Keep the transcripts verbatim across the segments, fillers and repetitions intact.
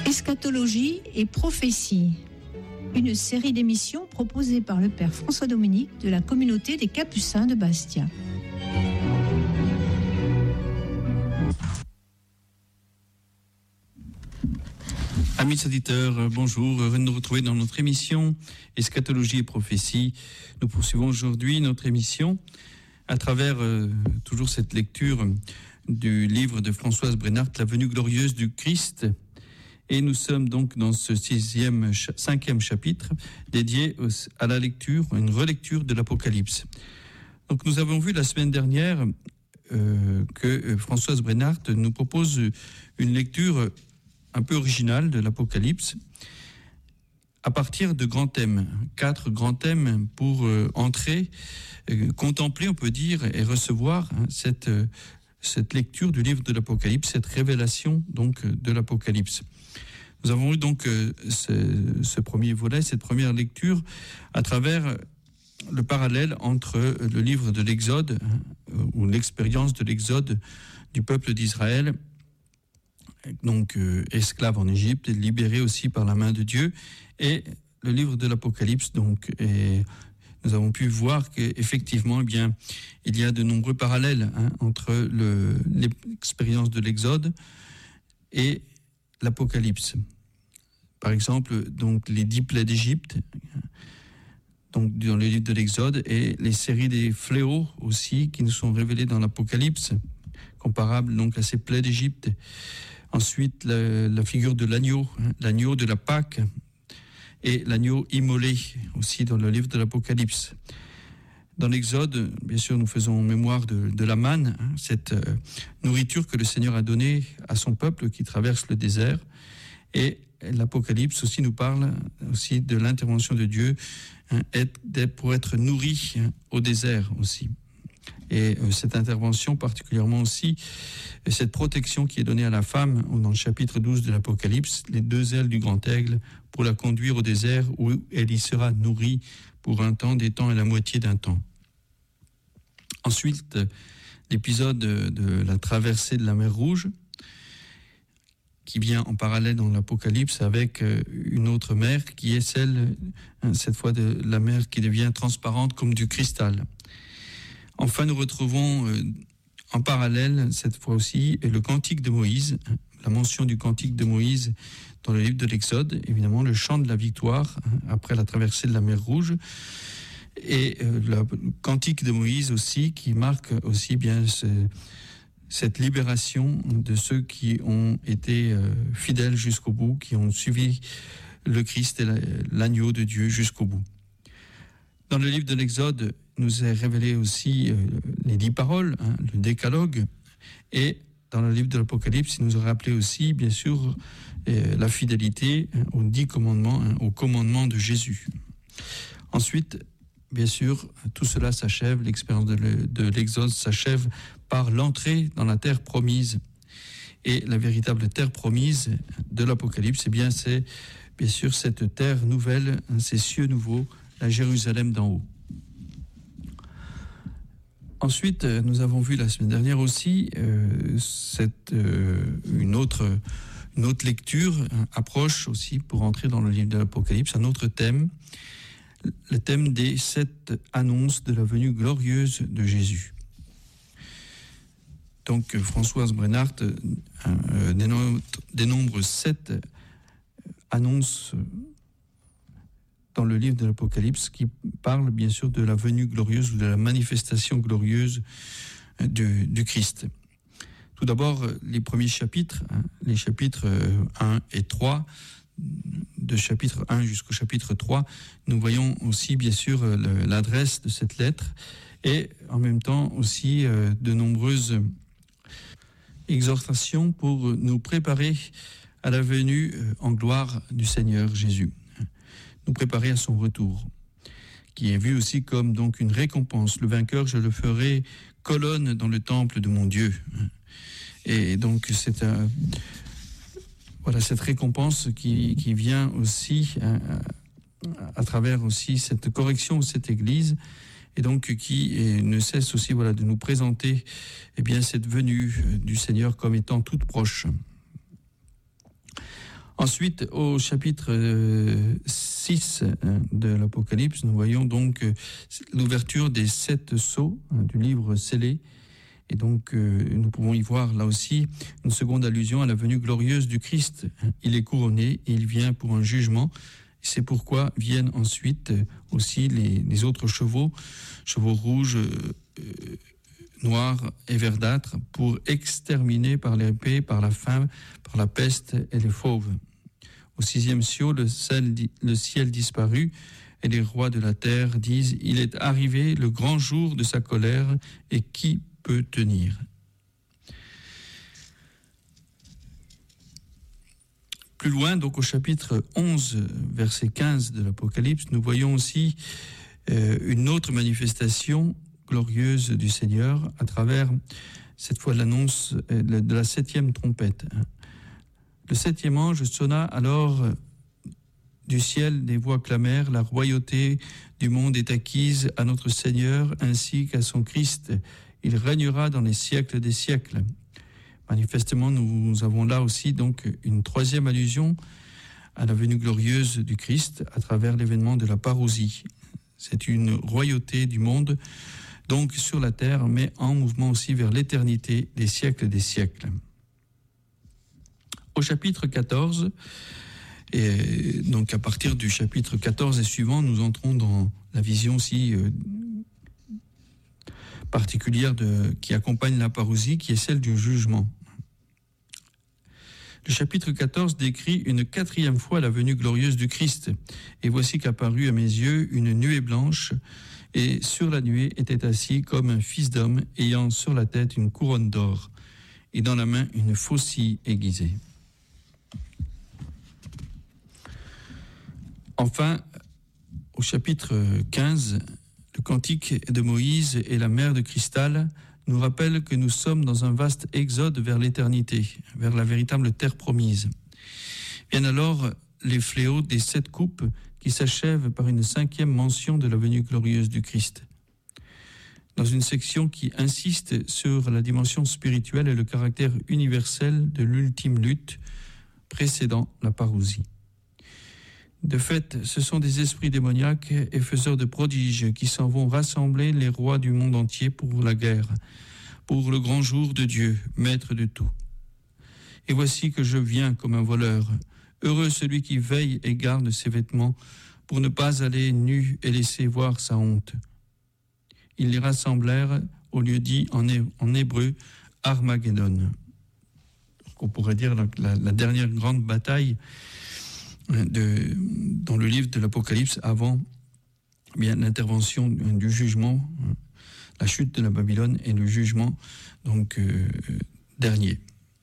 Eschatologie et prophétie, une série d'émissions proposée par le Père François Dominique de la communauté des Capucins de Bastia. Amis auditeurs, bonjour, heureux de nous retrouver dans notre émission Eschatologie et prophétie. Nous poursuivons aujourd'hui notre émission à travers euh, toujours cette lecture du livre de Françoise Brenhardt, La venue glorieuse du Christ. Et nous sommes donc dans ce sixième, cinquième chapitre dédié à la lecture, une relecture de l'Apocalypse. Donc nous avons vu la semaine dernière euh, que Françoise Brenhardt nous propose une lecture un peu originale de l'Apocalypse à partir de grands thèmes, quatre grands thèmes pour euh, entrer, euh, contempler, on peut dire, et recevoir hein, cette, euh, cette lecture du livre de l'Apocalypse, cette révélation donc de l'Apocalypse. Nous avons eu donc euh, ce, ce premier volet, cette première lecture, à travers le parallèle entre le livre de l'Exode, euh, ou l'expérience de l'Exode du peuple d'Israël, donc euh, esclave en Égypte, libéré aussi par la main de Dieu, et le livre de l'Apocalypse. Donc, et nous avons pu voir qu'effectivement, eh bien, il y a de nombreux parallèles hein, entre le, l'expérience de l'Exode et l'Apocalypse. Par exemple, donc les dix plaies d'Égypte, donc dans le livre de l'Exode, et les séries des fléaux aussi qui nous sont révélés dans l'Apocalypse, comparables donc à ces plaies d'Égypte. Ensuite, la, la figure de l'agneau, hein, l'agneau de la Pâque, et l'agneau immolé aussi dans le livre de l'Apocalypse. Dans l'Exode, bien sûr, nous faisons mémoire de, de la manne, hein, cette euh, nourriture que le Seigneur a donnée à son peuple qui traverse le désert. Et l'Apocalypse aussi nous parle aussi de l'intervention de Dieu hein, être, pour être nourri hein, au désert aussi. Et euh, cette intervention particulièrement aussi, cette protection qui est donnée à la femme dans le chapitre douze de l'Apocalypse, les deux ailes du grand aigle pour la conduire au désert où elle y sera nourrie pour un temps, des temps et la moitié d'un temps. Ensuite, l'épisode de la traversée de la mer Rouge, qui vient en parallèle dans l'Apocalypse avec une autre mer qui est celle, cette fois de la mer qui devient transparente comme du cristal. Enfin, nous retrouvons en parallèle, cette fois aussi, le cantique de Moïse, la mention du cantique de Moïse dans le livre de l'Exode, évidemment le chant de la victoire après la traversée de la mer Rouge, et le cantique de Moïse aussi qui marque aussi bien ce, cette libération de ceux qui ont été fidèles jusqu'au bout, qui ont suivi le Christ et l'agneau de Dieu jusqu'au bout. Dans le livre de l'Exode, nous est révélé aussi euh, les dix paroles, hein, le décalogue, et dans le livre de l'Apocalypse, il nous a rappelé aussi, bien sûr, euh, la fidélité hein, aux dix commandements, hein, aux commandements de Jésus. Ensuite, bien sûr, tout cela s'achève, l'expérience de, le, de l'Exode s'achève par l'entrée dans la terre promise. Et la véritable terre promise de l'Apocalypse, eh bien, c'est bien sûr cette terre nouvelle, hein, ces cieux nouveaux, la Jérusalem d'en haut. Ensuite, nous avons vu la semaine dernière aussi euh, cette, euh, une, autre, une autre lecture, hein, approche aussi pour entrer dans le livre de l'Apocalypse, un autre thème, le thème des sept annonces de la venue glorieuse de Jésus. Donc Françoise Brenhardt euh, dénombre, dénombre sept annonces dans le livre de l'Apocalypse, qui parle bien sûr de la venue glorieuse ou de la manifestation glorieuse du, du Christ. Tout d'abord, les premiers chapitres, hein, les chapitres un et trois, de chapitre un jusqu'au chapitre trois, nous voyons aussi bien sûr le, l'adresse de cette lettre et en même temps aussi euh, de nombreuses exhortations pour nous préparer à la venue en gloire du Seigneur Jésus, nous préparer à son retour, qui est vu aussi comme donc une récompense. Le vainqueur, je le ferai colonne dans le temple de mon Dieu. Et donc c'est un, voilà cette récompense qui, qui vient aussi à, à travers aussi cette correction de cette Église, et donc qui est, ne cesse aussi voilà de nous présenter eh bien cette venue du Seigneur comme étant toute proche. Ensuite, au chapitre six de l'Apocalypse, nous voyons donc l'ouverture des sept sceaux du livre scellé. Et donc, nous pouvons y voir là aussi une seconde allusion à la venue glorieuse du Christ. Il est couronné et il vient pour un jugement. C'est pourquoi viennent ensuite aussi les, les autres chevaux, chevaux rouges, euh, noirs et verdâtres, pour exterminer par l'épée, par la faim, par la peste et les fauves. Au sixième sceau, le ciel, le ciel disparut et les rois de la terre disent « Il est arrivé le grand jour de sa colère et qui peut tenir ?» Plus loin, donc au chapitre onze, verset quinze de l'Apocalypse, nous voyons aussi euh, une autre manifestation glorieuse du Seigneur à travers, cette fois, l'annonce de la septième trompette. Le septième ange sonna alors du ciel, des voix clamèrent, la royauté du monde est acquise à notre Seigneur ainsi qu'à son Christ. Il régnera dans les siècles des siècles. Manifestement, nous avons là aussi donc une troisième allusion à la venue glorieuse du Christ à travers l'événement de la parousie. C'est une royauté du monde, donc sur la terre, mais en mouvement aussi vers l'éternité des siècles des siècles. Au chapitre quatorze, et donc à partir du chapitre quatorze et suivant, nous entrons dans la vision aussi euh, particulière de, qui accompagne la parousie, qui est celle du jugement. Le chapitre quatorze décrit une quatrième fois la venue glorieuse du Christ. Et voici qu'apparut à mes yeux une nuée blanche, et sur la nuée était assis comme un fils d'homme, ayant sur la tête une couronne d'or, et dans la main une faucille aiguisée. Enfin, au chapitre quinze, le cantique de Moïse et la mer de cristal nous rappellent que nous sommes dans un vaste exode vers l'éternité, vers la véritable terre promise. Viennent alors les fléaux des sept coupes qui s'achèvent par une cinquième mention de la venue glorieuse du Christ. Dans une section qui insiste sur la dimension spirituelle et le caractère universel de l'ultime lutte précédant la parousie. De fait, ce sont des esprits démoniaques et faiseurs de prodiges qui s'en vont rassembler les rois du monde entier pour la guerre, pour le grand jour de Dieu, maître de tout. Et voici que je viens comme un voleur. Heureux celui qui veille et garde ses vêtements pour ne pas aller nu et laisser voir sa honte. Ils les rassemblèrent au lieu dit en, hé- en hébreu Armageddon. On pourrait dire la, la, la dernière grande bataille de, dans le livre de l'Apocalypse avant eh bien, l'intervention du jugement, la chute de la Babylone et le jugement donc euh, dernier.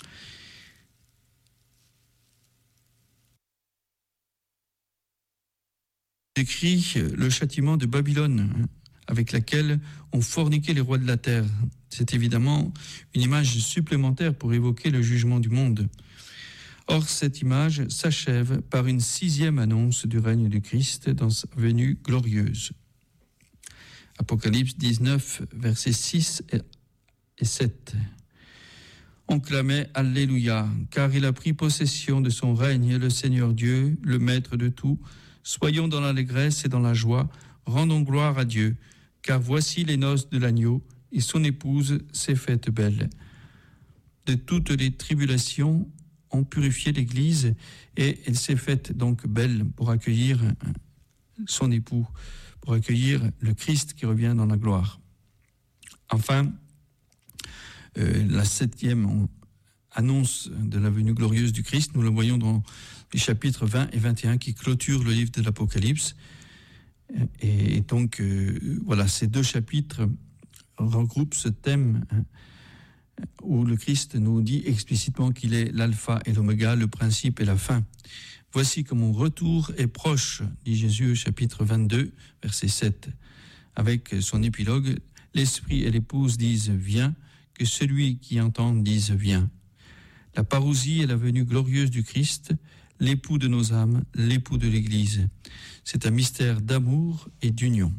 Décrit le châtiment de Babylone avec laquelle ont forniqué les rois de la terre. C'est évidemment une image supplémentaire pour évoquer le jugement du monde. Or, cette image s'achève par une sixième annonce du règne du Christ dans sa venue glorieuse. Apocalypse dix-neuf, versets six et sept. On clamait Alléluia, car il a pris possession de son règne, le Seigneur Dieu, le Maître de tout. Soyons dans l'allégresse et dans la joie, rendons gloire à Dieu, car voici les noces de l'agneau, et son épouse s'est faite belle. De toutes les tribulations, ont purifié l'Église et elle s'est faite donc belle pour accueillir son époux, pour accueillir le Christ qui revient dans la gloire. Enfin, euh, la septième annonce de la venue glorieuse du Christ, nous la voyons dans les chapitres vingt et vingt et un qui clôturent le livre de l'Apocalypse. Et donc, euh, voilà, ces deux chapitres regroupent ce thème hein, où le Christ nous dit explicitement qu'il est l'alpha et l'oméga, le principe et la fin. Voici que mon retour est proche, dit Jésus au chapitre vingt-deux, verset sept. Avec son épilogue, l'esprit et l'épouse disent « Viens », que celui qui entend dise « Viens ». La parousie est la venue glorieuse du Christ, l'époux de nos âmes, l'époux de l'Église. C'est un mystère d'amour et d'union.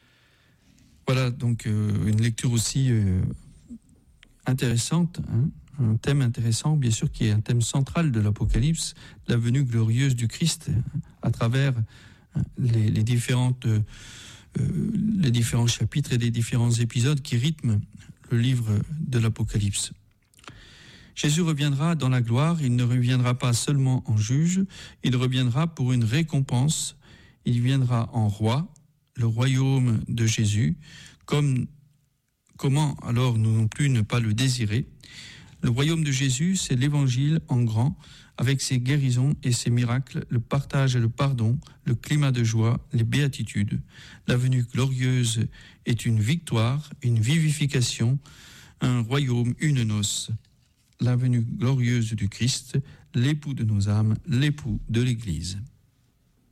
Voilà donc euh, une lecture aussi euh, intéressante hein, un thème intéressant, bien sûr, qui est un thème central de l'Apocalypse, la venue glorieuse du Christ, à travers les, les, différentes, euh, les différents chapitres et les différents épisodes qui rythment le livre de l'Apocalypse. Jésus reviendra dans la gloire, il ne reviendra pas seulement en juge, il reviendra pour une récompense, il viendra en roi, le royaume de Jésus. Comme, comment alors nous non plus ne pas le désirer? Le royaume de Jésus, c'est l'évangile en grand, avec ses guérisons et ses miracles, le partage et le pardon, le climat de joie, les béatitudes. La venue glorieuse est une victoire, une vivification, un royaume, une noce. La venue glorieuse du Christ, l'époux de nos âmes, l'époux de l'Église.